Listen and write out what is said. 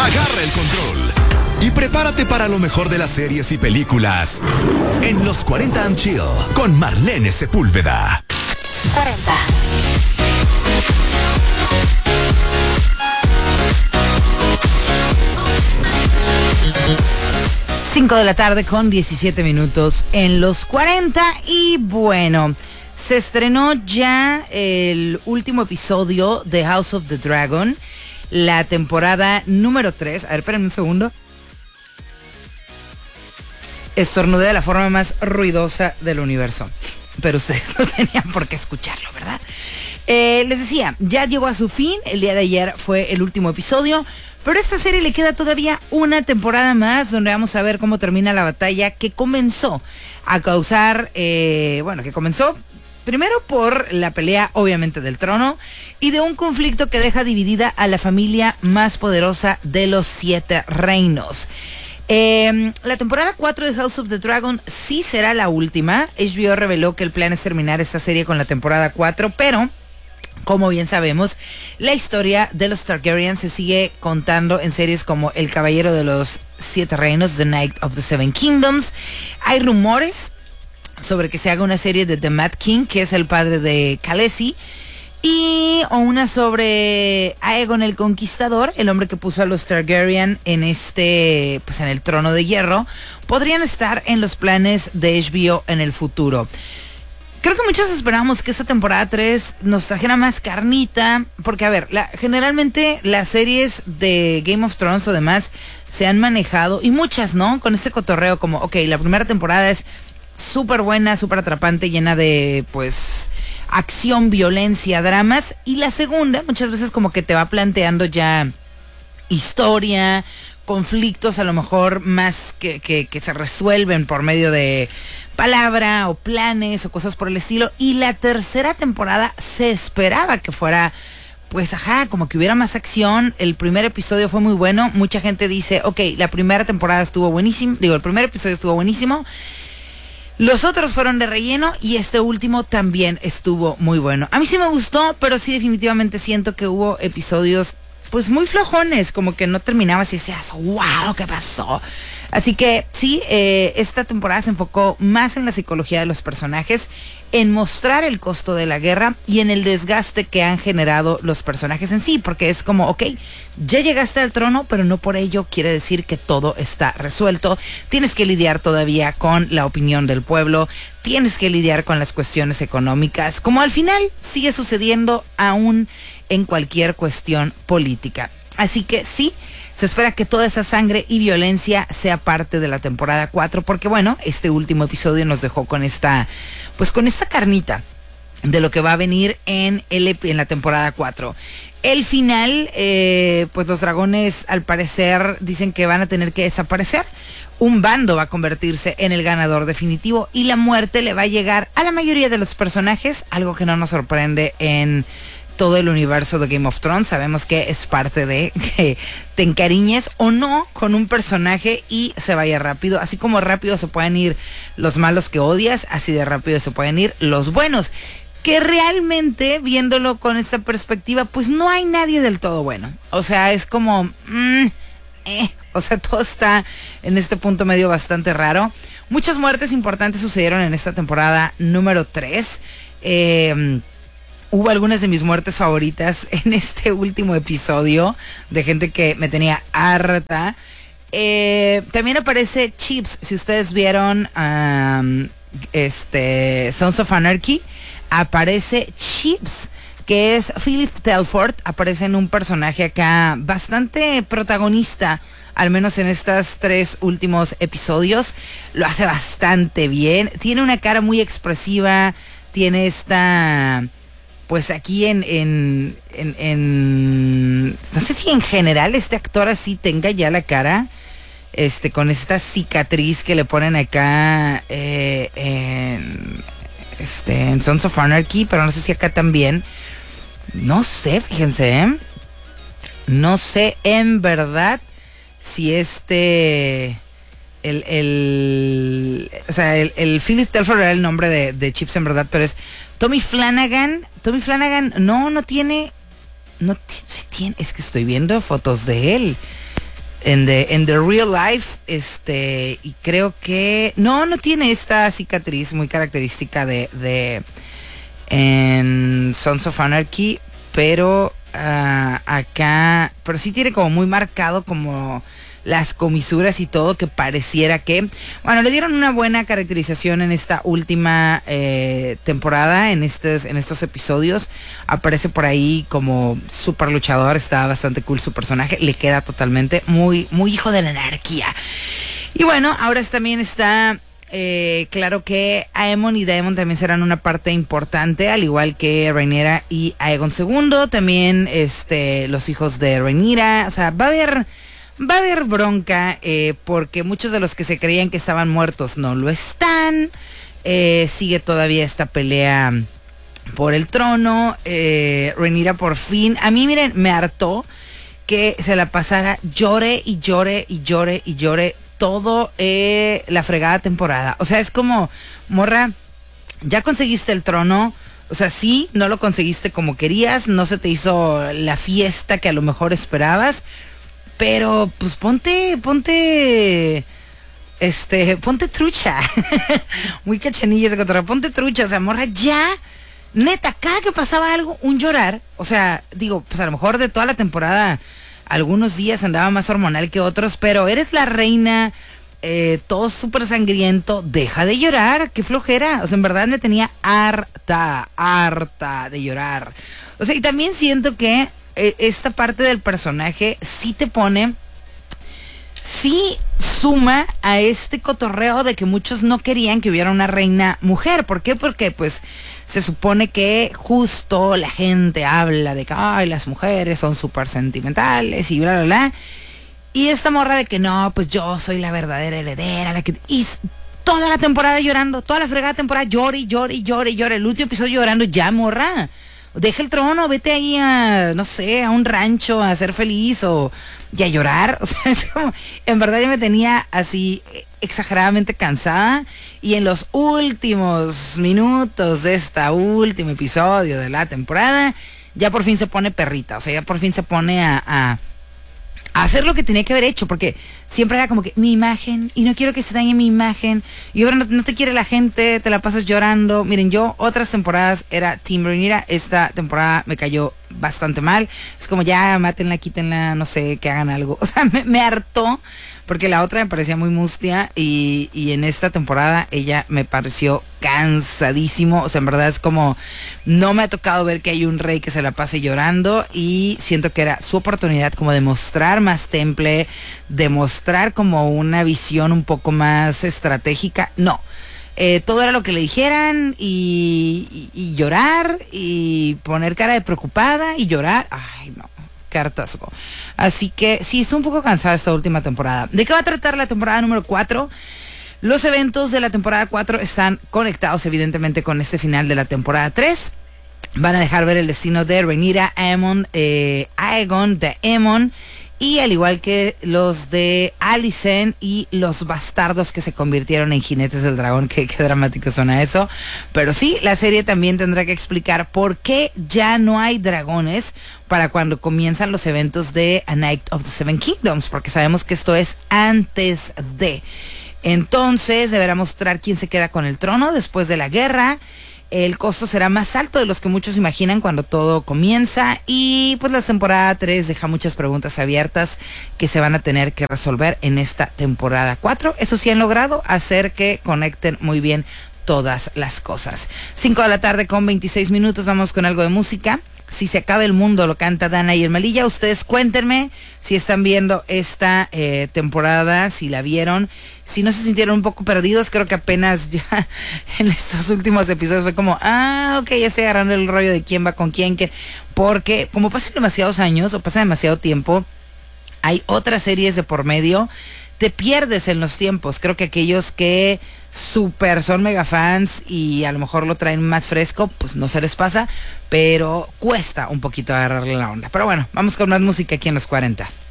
Agarra el control y prepárate para lo mejor de las series y películas en Los 40 and Chill con Marlene Sepúlveda. 40. Cinco de la tarde con 17 minutos en Los 40. Y bueno, se estrenó ya el último episodio de House of the Dragon, la temporada número 3. A ver, espérenme un segundo. Estornudé de la forma más ruidosa del universo, pero ustedes no tenían por qué escucharlo, ¿verdad? Les decía, ya llegó a su fin. El día de ayer fue el último episodio, pero a esta serie le queda todavía una temporada más donde vamos a ver cómo termina la batalla que comenzó a causar, que comenzó primero por la pelea, obviamente, del trono y de un conflicto que deja dividida a la familia más poderosa de los 7 reinos. La temporada 4 de House of the Dragon sí será la última. HBO reveló que el plan es terminar esta serie con la temporada 4, pero como bien sabemos, la historia de los Targaryen se sigue contando en series como El Caballero de los 7 Reinos, The Knight of the Seven Kingdoms. Hay rumores sobre que se haga una serie de The Mad King, que es el padre de Khaleesi, o una sobre Aegon el Conquistador, el hombre que puso a los Targaryen en en el trono de hierro. Podrían estar en los planes de HBO en el futuro. Creo que muchos esperamos que esta temporada 3 nos trajera más carnita, porque a ver, generalmente las series de Game of Thrones o demás se han manejado, y muchas, ¿no? Con este cotorreo como, ok, la primera temporada es súper buena, súper atrapante, llena de, acción, violencia, dramas, y la segunda muchas veces como que te va planteando ya historia, conflictos a lo mejor más que se resuelven por medio de palabra o planes o cosas por el estilo. Y la tercera temporada se esperaba que fuera como que hubiera más acción. El primer episodio fue muy bueno. Mucha gente dice, ok, la primera temporada estuvo buenísimo, el primer episodio estuvo buenísimo, los otros fueron de relleno y este último también estuvo muy bueno. A mí sí me gustó, pero sí definitivamente siento que hubo episodios muy flojones, como que no terminabas y decías, wow, ¿qué pasó? Así que sí, esta temporada se enfocó más en la psicología de los personajes, en mostrar el costo de la guerra y en el desgaste que han generado los personajes en sí, porque es como, ok, ya llegaste al trono, pero no por ello quiere decir que todo está resuelto. Tienes que lidiar todavía con la opinión del pueblo, tienes que lidiar con las cuestiones económicas, como al final sigue sucediendo aún en cualquier cuestión política. Así que sí, se espera que toda esa sangre y violencia sea parte de la temporada 4, porque bueno, este último episodio nos dejó con esta carnita de lo que va a venir en la temporada 4. El final, los dragones al parecer dicen que van a tener que desaparecer. Un bando va a convertirse en el ganador definitivo y la muerte le va a llegar a la mayoría de los personajes, algo que no nos sorprende en todo el universo de Game of Thrones. Sabemos que es parte de que te encariñes o no con un personaje y se vaya rápido. Así como rápido se pueden ir los malos que odias, así de rápido se pueden ir los buenos. Que realmente, viéndolo con esta perspectiva, no hay nadie del todo bueno. O sea, es como... todo está en este punto medio bastante raro. Muchas muertes importantes sucedieron en esta temporada número 3. Hubo algunas de mis muertes favoritas en este último episodio, de gente que me tenía harta. También aparece Chips. Si ustedes vieron Sons of Anarchy, aparece Chips, que es Philip Telford. Aparece en un personaje acá bastante protagonista, al menos en estos 3 últimos episodios. Lo hace bastante bien. Tiene una cara muy expresiva. Tiene esta... aquí no sé si en general este actor así tenga ya la cara, con esta cicatriz que le ponen acá en Sons of Anarchy, pero no sé si acá también. No sé, fíjense, no sé en verdad si el Philip Telford era el nombre de Chips en verdad, pero es Tommy Flanagan. Tommy Flanagan no tiene, es que estoy viendo fotos de él. en the real life, y creo que no tiene esta cicatriz muy característica de en Sons of Anarchy, pero acá, pero sí tiene como muy marcado como las comisuras y todo, que pareciera que, bueno, le dieron una buena caracterización en esta última temporada, en estos episodios. Aparece por ahí como super luchador, está bastante cool su personaje, le queda totalmente muy, muy hijo de la anarquía. Y bueno, ahora también está claro que Aemon y Daemon también serán una parte importante, al igual que Rhaenyra y Aegon II, también los hijos de Rhaenyra. O sea, va a haber bronca, porque muchos de los que se creían que estaban muertos no lo están. Sigue todavía esta pelea por el trono. Rhaenyra por fin, a mí miren, me hartó que se la pasara llore y llore y llore y llore todo la fregada temporada. O sea, es como, morra, ya conseguiste el trono. O sea, sí, no lo conseguiste como querías, no se te hizo la fiesta que a lo mejor esperabas, pero pues ponte trucha. Muy cachanilla ese cotorreo, ponte trucha. O sea, morra, ya, neta, cada que pasaba algo, un llorar. O sea, digo, pues a lo mejor de toda la temporada algunos días andaba más hormonal que otros, pero eres la reina, todo súper sangriento, deja de llorar, qué flojera. O sea, en verdad me tenía harta de llorar. O sea, y también siento que esta parte del personaje sí suma a este cotorreo de que muchos no querían que hubiera una reina mujer. ¿Por qué? Porque pues se supone que justo la gente habla de que las mujeres son súper sentimentales y bla, bla, bla. Y esta morra de que no, pues yo soy la verdadera heredera. Y toda la temporada llorando, toda la fregada temporada llore. El último episodio llorando, ya, morra. Deja el trono, vete ahí a, no sé, a un rancho a ser feliz y a llorar. O sea, es como, en verdad yo me tenía así exageradamente cansada. Y en los últimos minutos de este último episodio de la temporada, ya por fin se pone perrita. O sea, ya por fin se pone a hacer lo que tenía que haber hecho, porque siempre era como que mi imagen, y no quiero que se dañe mi imagen, y ahora no te quiere la gente, te la pasas llorando. Miren, yo otras temporadas era Team Rhaenyra, esta temporada me cayó bastante mal. Es como ya, mátenla, quítenla, no sé, que hagan algo. O sea, me hartó, porque la otra me parecía muy mustia, y en esta temporada ella me pareció cansadísimo. O sea, en verdad es como, no me ha tocado ver que hay un rey que se la pase llorando, y siento que era su oportunidad como de mostrar más temple, de mostrar como una visión un poco más estratégica. No, todo era lo que le dijeran, y llorar, y poner cara de preocupada, y llorar. Ay, no, qué hartazgo. Así que sí, estoy un poco cansada esta última temporada. ¿De qué va a tratar la temporada número 4? Los eventos de la temporada 4 están conectados evidentemente con este final de la temporada 3. Van a dejar ver el destino de Rhaenyra, Aemon, Aegon, Daemon, y al igual que los de Alicent y los bastardos que se convirtieron en jinetes del dragón. Qué dramático suena eso. Pero sí, la serie también tendrá que explicar por qué ya no hay dragones para cuando comienzan los eventos de A Night of the Seven Kingdoms, porque sabemos que esto es antes de. Entonces deberá mostrar quién se queda con el trono después de la guerra. El costo será más alto de los que muchos imaginan cuando todo comienza, y pues la temporada 3 deja muchas preguntas abiertas que se van a tener que resolver en esta temporada 4. Eso sí, han logrado hacer que conecten muy bien todas las cosas. 5 de la tarde con 26 minutos, vamos con algo de música. Si se acaba el mundo, lo canta Dana y el Malilla. Ustedes cuéntenme si están viendo esta temporada, si la vieron, si no se sintieron un poco perdidos. Creo que apenas ya en estos últimos episodios fue como, ok, ya estoy agarrando el rollo de quién va con quién, porque como pasan demasiados años o pasa demasiado tiempo, hay otras series de por medio, te pierdes en los tiempos. Creo que aquellos que super son mega fans y a lo mejor lo traen más fresco, pues no se les pasa, pero cuesta un poquito agarrarle la onda. Pero bueno, vamos con más música aquí en los 40.